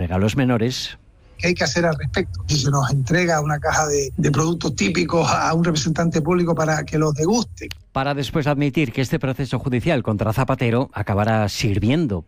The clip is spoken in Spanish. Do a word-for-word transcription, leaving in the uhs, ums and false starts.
entrega a los menores. ¿Qué hay que hacer al respecto? Si se nos entrega una caja de, de productos típicos a un representante público para que los deguste. Para después admitir que este proceso judicial contra Zapatero acabará sirviendo